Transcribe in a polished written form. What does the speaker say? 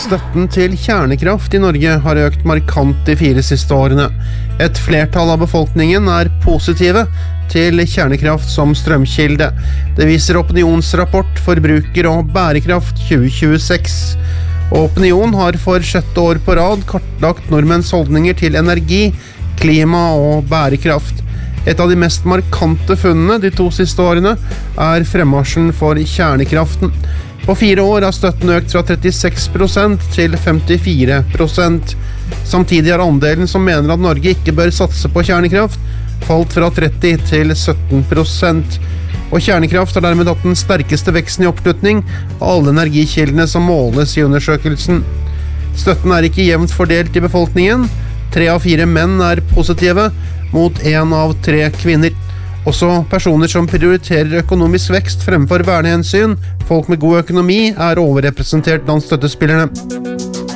støtten til kjernekraft i Norge har økt markant de 4 siste årene. Et flertall av befolkningen er positive til kjernekraft som strømkilde. Det viser Opinionsrapport Forbruker og bærekraft 2026. Opinion har for 6. år på rad kartlagt nordmenns holdninger til energi, klima og bærekraft. Et av de mest markante funnene de 2 siste årene er fremmarsjen for kjernekraften. På 4 år har støtten økt fra 36% til 54%. Samtidig har andelen som mener at Norge ikke bør satse på kjernekraft, falt fra 30% til 17%. Og kjernekraft har dermed hatt den sterkeste veksten i oppslutning av alle energikildene som måles i undersøkelsen. Støtten er ikke jevnt fordelt i befolkningen. 3 av 4 menn er positive, mot 1 av 3 kvinner. Også personer som prioriterer økonomisk vekst fremfor vernehensyn, folk med god økonomi, er overrepresentert blant støttespillerne.